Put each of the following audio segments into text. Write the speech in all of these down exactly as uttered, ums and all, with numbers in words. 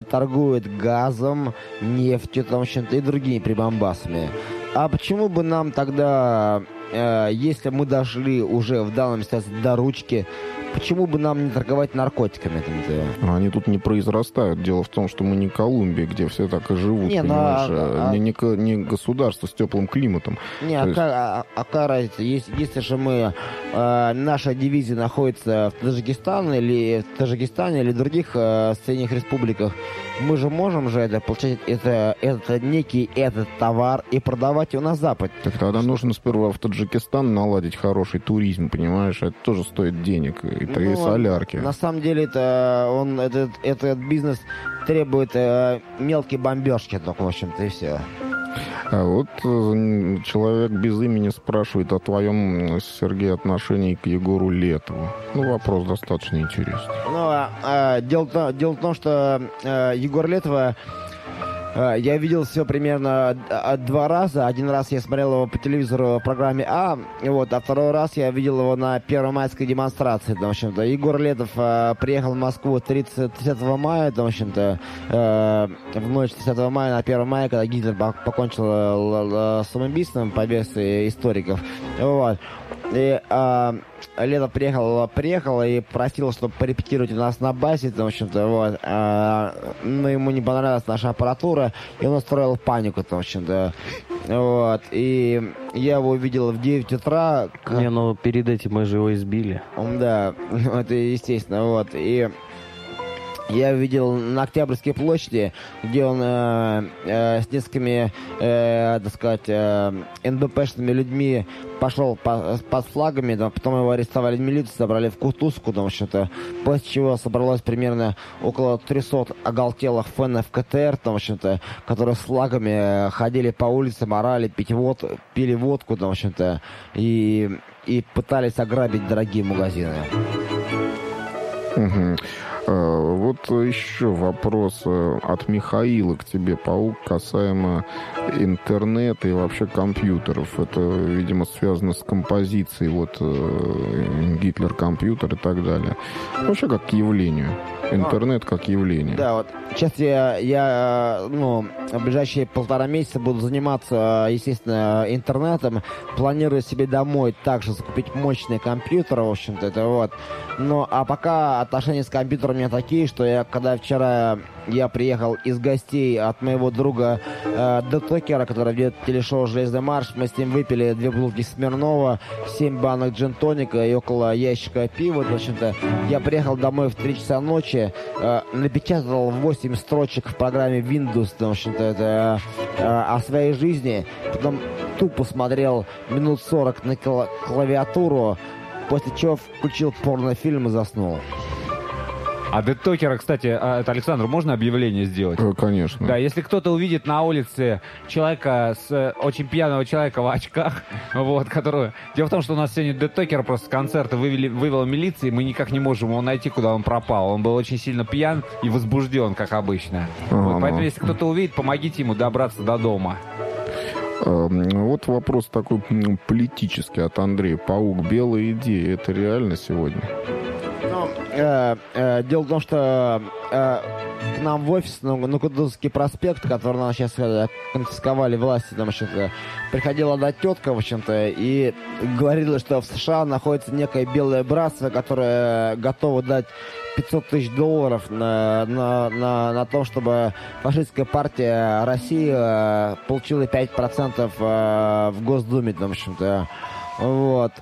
торгует газом, нефтью, там, чем-то, и другими прибамбасами. А почему бы нам тогда, э, если мы дошли уже в данном ситуации до ручки, почему бы нам не торговать наркотиками? Там-то? Они тут не произрастают. Дело в том, что мы не Колумбия, где все так и живут, не, понимаешь? Ну, а, не, не, не государство с теплым климатом. Не, а, есть... а, а какая разница? Если, если же мы, э, наша дивизия находится в Таджикистане или в Таджикистане или других э, соседних республиках, мы же можем же это получать это, это некий этот товар и продавать его на Запад. Так тогда нужно сперва в Таджикистан наладить хороший туризм, понимаешь? Это тоже стоит денег. И, ну, и солярки. На самом деле это он этот, этот бизнес требует э, мелкие бомбежки, только в общем-то и все. А вот э, человек без имени спрашивает о твоем, Сергей, отношении к Егору Летову. Ну, вопрос достаточно интересный. Ну, а, а, дело, дело в том, что а, Егор Летова я видел все примерно два раза. Один раз я смотрел его по телевизору в программе А, вот, а второй раз я видел его на первомайской демонстрации. Там, в общем-то. Егор Летов э, приехал в Москву тридцатого мая, там, в общем-то, э, в ночь тридцатого мая на первое мая, когда Гитлер покончил э, самоубийством по версии историков. Вот. И э, Летов приехал, приехал и просил, чтобы порепетировать у нас на базе, там, в общем-то, вот. А, но ему не понравилась наша аппаратура, и он устроил панику, там, в общем-то. Вот. И я его увидел в девять утра. Не, но перед этим мы же его избили. Да, это естественно, вот. И я видел на Октябрьской площади, где он э, э, с несколькими, э, так сказать, э, эн бэ пэ-шными людьми пошел по, под флагами, да, потом его арестовали в милицию, забрали в Кутузку, там, что-то, после чего собралось примерно около трехсот оголтелых фенов ка тэ эр, там, в общем-то, которые с флагами ходили по улицам, орали, пить вод, пили водку, там, в общем-то, и, и пытались ограбить дорогие магазины. Угу. Вот еще вопрос от Михаила к тебе, Паук, касаемо интернета и вообще компьютеров. Это, видимо, связано с композицией, вот, Гитлер-компьютер и так далее. Вообще как к явлению. Интернет как явление. Да, вот сейчас я, я ну, в ближайшие полтора месяца буду заниматься, естественно, интернетом. Планирую себе домой также закупить мощный компьютер, в общем-то, это вот. Но, а пока отношения с компьютером у меня такие, что я, когда вчера я приехал из гостей от моего друга э, Детокера, который ведет телешоу «Железный марш», мы с ним выпили две бутылки Смирнова, семь банок джин-тоника и около ящика пива, в общем-то. Я приехал домой в три часа ночи, э, напечатал восемь строчек в программе Windows, в общем-то, это э, о своей жизни, потом тупо смотрел минут сорок на кла- клавиатуру, после чего включил порнофильм и заснул. А Детокера, кстати, это, Александр, можно объявление сделать? Конечно. Да, если кто-то увидит на улице человека, с очень пьяного человека в очках, вот, которого... Дело в том, что у нас сегодня Детокер просто с концерта вывели, вывела милиция, и мы никак не можем его найти, куда он пропал. Он был очень сильно пьян и возбужден, как обычно. А, вот, ну... Поэтому, если кто-то увидит, помогите ему добраться до дома. Вот вопрос такой политический от Андрея. Паук, белая идея, это реально сегодня? Ну, э, э, дело в том, что э, к нам в офис, ну, на Кутузовский проспект, который нам сейчас э, конфисковали власти, там что-то, приходила одна тетка, в общем-то, и говорила, что в США находится некое белое братство, которое готово дать пятьсот тысяч долларов на, на, на, на том, чтобы фашистская партия России э, получила пять процентов э, в Госдуме, там, в общем-то. Вот.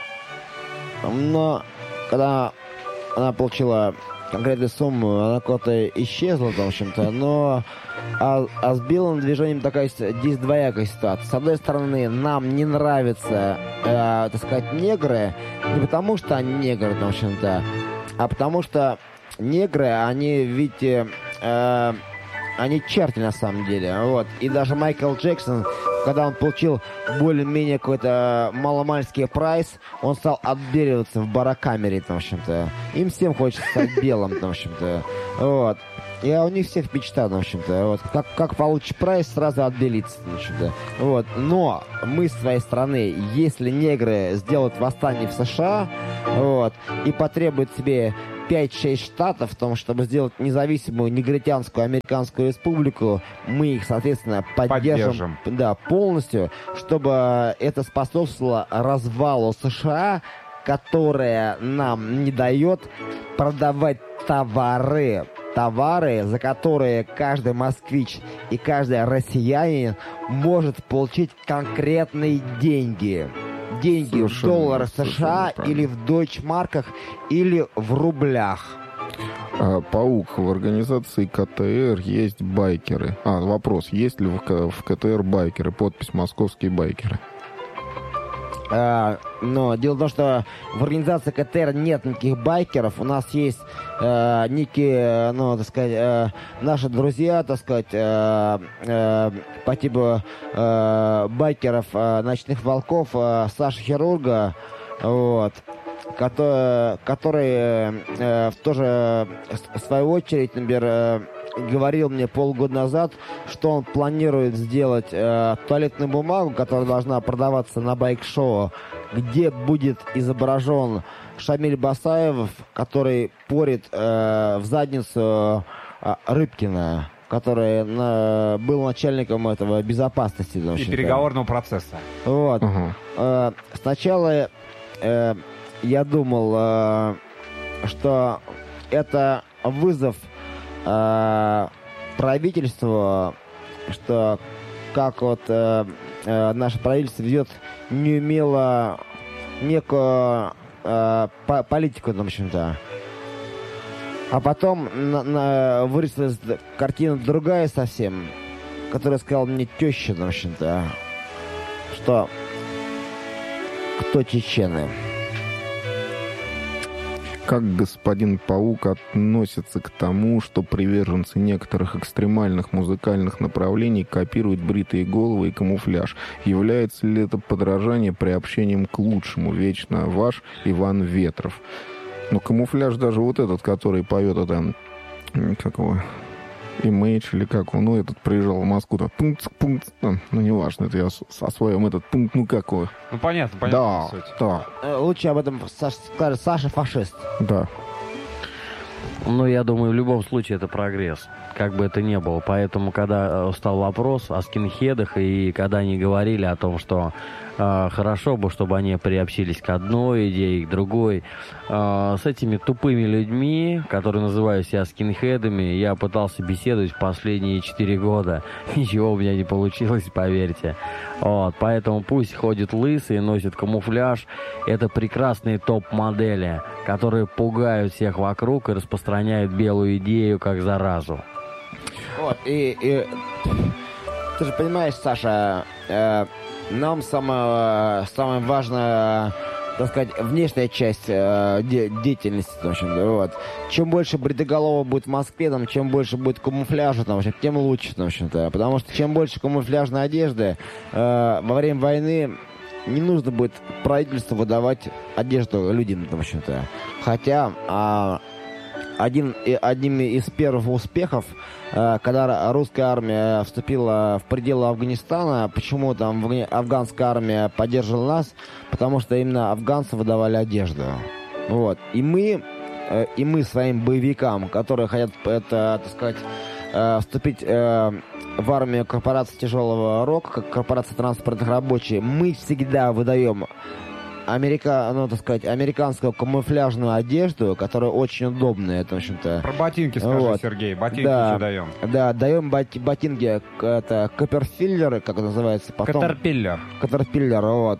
Но когда она получила конкретную сумму, она куда-то исчезла, там, в общем-то, но а, а с белым движением такая здесь двоякая ситуация. С одной стороны, нам не нравятся, э, так сказать, негры, не потому что они негры, там, в общем-то, а потому что негры, они, видите, э, они черти на самом деле, вот. И даже Майкл Джексон, когда он получил более-менее какой-то маломальский прайс, он стал отбеливаться в барокамере, там, в общем-то. Им всем хочется стать белым, там, в общем-то. Вот. И у них всех мечта, в общем-то. Вот. Как, как получишь прайс, сразу отбелиться, в общем-то. Вот. Но мы, с своей стороны, если негры сделают восстание в США, вот, и потребуют себе пять-шесть штатов в том, чтобы сделать независимую негритянскую американскую республику. Мы их, соответственно, поддержим, Поддержим. да, полностью, чтобы это способствовало развалу США, которая нам не дает продавать товары, товары, за которые каждый москвич и каждый россиянин может получить конкретные деньги. Деньги Совершенно, в долларах США совершенно или в дойчмарках или в рублях. А, Паук, в организации КТР есть байкеры. А, вопрос, есть ли в, К- в КТР байкеры? Подпись «Московские байкеры». А, но дело в том, что в организации КТР нет никаких байкеров. У нас есть э, некие, ну, так сказать, э, наши друзья, так сказать, э, э, по типу э, байкеров э, «Ночных волков», э, Саша Хирурга, вот, который, который э, в тоже, в свою очередь, например, э, говорил мне полгода назад, что он планирует сделать э, туалетную бумагу, которая должна продаваться на байк-шоу, где будет изображен Шамиль Басаев, который порит э, в задницу э, Рыбкина, который на, был начальником этого безопасности. И общем-то. переговорного процесса. Вот. Ага. Э, сначала э, я думал, э, что это вызов э, правительству, что как вот э, э, наше правительство ведет неумело некую э, по- политику, в общем-то. А потом на, на, вырисовалась картина другая совсем, которая сказала мне теща, в общем-то, что кто чечены. Как господин Паук относится к тому, что приверженцы некоторых экстремальных музыкальных направлений копируют бритые головы и камуфляж? Является ли это подражание приобщением к лучшему? Вечно ваш Иван Ветров. Ну, камуфляж даже вот этот, который поет, это... Как его? Имейдж или как он, ну, этот приезжал в Москву, там, пункт, пункт, ну, неважно, это я с- со своим этот пункт, ну, какой. Ну, понятно, Да, понятно. суть. да, Э, Лучше об этом Саша скажет Саша фашист. да. Ну, я думаю, в любом случае это прогресс, как бы это ни было. Поэтому, когда э, стал вопрос о скинхедах, и когда они говорили о том, что э, хорошо бы, чтобы они приобщились к одной идее, к другой, э, с этими тупыми людьми, которые называют себя скинхедами, я пытался беседовать последние четыре года. Ничего у меня не получилось, поверьте. Вот, поэтому пусть ходит лысый, носит камуфляж. Это прекрасные топ-модели, которые пугают всех вокруг и распространяют белую идею как заразу. Вот, и, и ты же понимаешь, Саша, э, нам самое, самое важное, так сказать, внешняя часть э, де- деятельности, в общем-то, вот. Чем больше бритоголового будет в Москве, там, чем больше будет камуфляжа, там, в общем, тем лучше, в общем-то. Потому что чем больше камуфляжной одежды э, во время войны не нужно будет правительству выдавать одежду людям, в общем-то. Хотя а, один, и- одним из первых успехов, э, когда русская армия вступила в пределы Афганистана, почему там афга- афганская армия поддерживала нас, потому что именно афганцы выдавали одежду. Вот. И мы, э, и мы своим боевикам, которые хотят, это, так сказать, э, вступить э, в армию корпорации тяжелого рока, как корпорация транспортных рабочих, мы всегда выдаем Америка, ну, так сказать, американскую камуфляжную одежду, которая очень удобная, это, в общем-то. Про ботинки скажи, Вот. Сергей. Ботинки Да. еще даем. Да, даем бот- ботинки, к- это, Копперфиллеры, как это называется, потом... Катерпиллер. Катерпиллер, вот.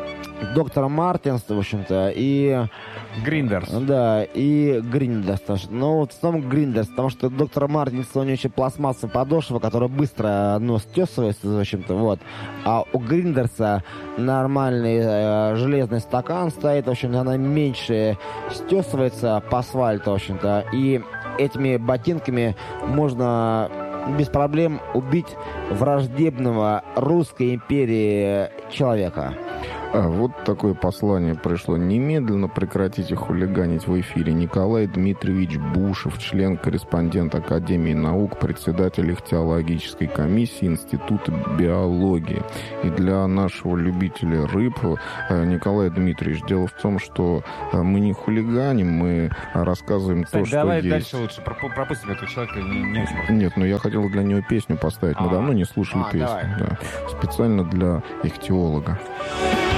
Доктор Мартинс, в общем-то, и... Гриндерс. Да, и Гриндерс тоже. Ну, вот в основном Гриндерс, потому что доктор Мартинс, у него еще пластмассовая подошва, которая быстро, ну, стесывается, в общем-то, вот. А у Гриндерса нормальный э, железный стакан стоит, в общем-то, она меньше стесывается по асфальту, в общем-то, и этими ботинками можно без проблем убить враждебного русской империи человека. А вот такое послание пришло. Немедленно прекратите хулиганить в эфире. Николай Дмитриевич Бушев, член-корреспондент Академии наук, председатель ихтиологической комиссии Института биологии. И для нашего любителя рыб, Николай Дмитриевич, дело в том, что мы не хулиганим, мы рассказываем Кстати, то, что давай есть. дальше лучше пропу- пропустим этого человека. Не, не очень. Нет, ну я хотел для него песню поставить. Мы А. давно не слушали А, песню. давай. Да. Специально для ихтиолога.